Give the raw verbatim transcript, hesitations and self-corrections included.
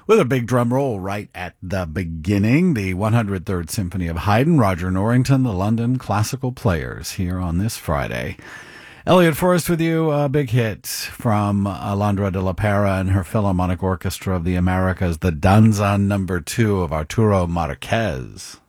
With a big drum roll right at the beginning, the one hundred third Symphony of Haydn, Roger Norrington, the London Classical Players, here on this Friday. Elliot Forrest with you, a big hit from Alondra de la Parra and her Philharmonic Orchestra of the Americas, the Danza number two of Arturo Marquez.